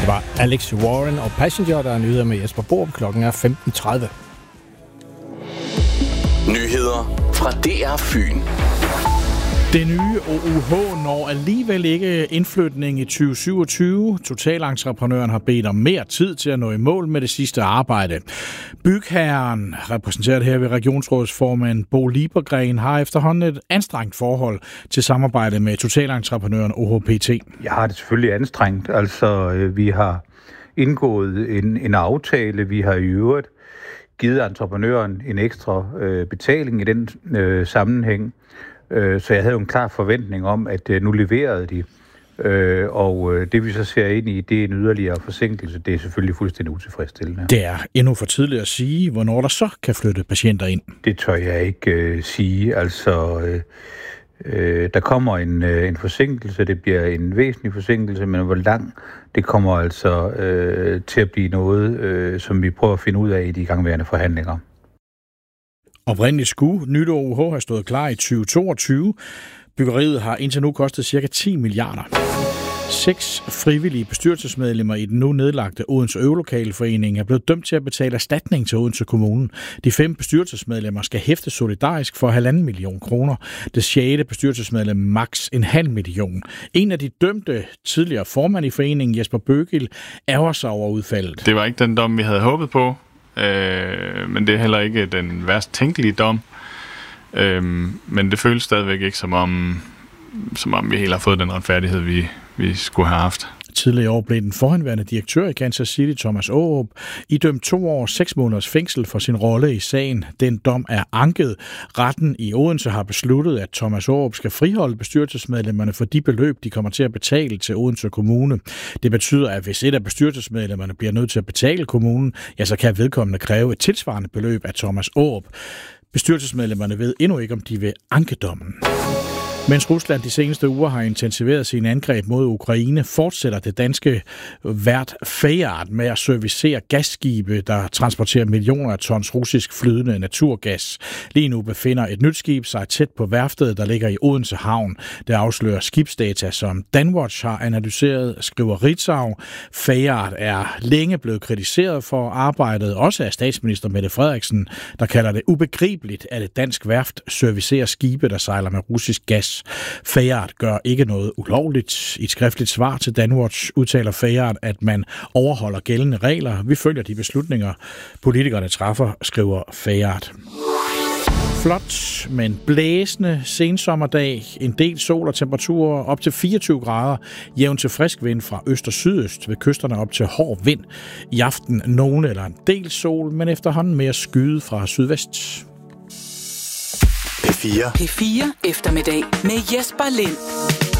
Det var Alex Warren og Passenger, der er nyheder med Jesper Borup. Klokken er 15:30. Nyheder fra DR Fyn. Det nye OUH når alligevel ikke indflytning i 2027. Totalentreprenøren har bedt om mere tid til at nå i mål med det sidste arbejde. Bygherren, repræsenteret her ved regionsrådsformand Bo Liebergren, har efterhånden et anstrengt forhold til samarbejde med totalentreprenøren OHPT. Jeg har det selvfølgelig anstrengt. Altså, vi har indgået en aftale. Vi har i øvrigt givet entreprenøren en ekstra betaling i den sammenhæng. Så jeg havde jo en klar forventning om, at nu leverede de. Og det vi så ser ind i, det er en yderligere forsinkelse. Det er selvfølgelig fuldstændig utilfredsstillende. Det er endnu for tidligt at sige, hvornår der så kan flytte patienter ind. Det tør jeg ikke sige. Altså, der kommer en forsinkelse. Det bliver en væsentlig forsinkelse, men hvor lang det kommer altså til at blive noget, som vi prøver at finde ud af i de igangværende forhandlinger. Oprindeligt skulle nyt OUH have stået klar i 2022. Byggeriet har indtil nu kostet ca. 10 milliarder. 6 frivillige bestyrelsesmedlemmer i den nu nedlagte Odense Øvelokalforening er blevet dømt til at betale erstatning til Odense Kommune. De 5 bestyrelsesmedlemmer skal hæfte solidarisk for 1,5 million kroner. Det 6. bestyrelsesmedlem maks 0,5 million. En af de dømte, tidligere formand i foreningen, Jesper Bøgel, ærger sig over udfaldet. Det var ikke den dom, vi havde håbet på, men det er heller ikke den værst tænkelige dom. Men det føles stadigvæk ikke som om vi helt har fået den retfærdighed, vi skulle have haft. Tidligere i år blev den forhenværende direktør i Kansas City, Thomas Aarup, idømt 2 år og 6 måneders fængsel for sin rolle i sagen. Den dom er anket. Retten i Odense har besluttet, at Thomas Aarup skal friholde bestyrelsesmedlemmerne for de beløb, de kommer til at betale til Odense Kommune. Det betyder, at hvis et af bestyrelsesmedlemmerne bliver nødt til at betale kommunen, ja, så kan vedkommende kræve et tilsvarende beløb af Thomas Aarup. Bestyrelsesmedlemmerne ved endnu ikke, om de vil anke dommen. Mens Rusland de seneste uger har intensiveret sine angreb mod Ukraine, fortsætter det danske vært Fayard med at servicere gasskibe, der transporterer millioner af tons russisk flydende naturgas. Lige nu befinder et nyt skib sig tæt på værftet, der ligger i Odense Havn. Det afslører skibsdata, som Danwatch har analyseret, skriver Ritzau. Fayard er længe blevet kritiseret for arbejdet, også af statsminister Mette Frederiksen, der kalder det ubegribeligt, at et dansk værft servicerer skibe, der sejler med russisk gas. Fayard gør ikke noget ulovligt. I et skriftligt svar til Danwatch udtaler Fayard, at man overholder gældende regler. Vi følger de beslutninger, politikerne træffer, skriver Fayard. Flot, men blæsende sensommerdag. En del sol og temperaturer op til 24 grader. Jævn til frisk vind fra øst og sydøst. Ved kysterne op til hård vind. I aften nogen eller en del sol, men efterhånden mere skyde fra sydvest. P4 eftermiddag med Jesper Lind.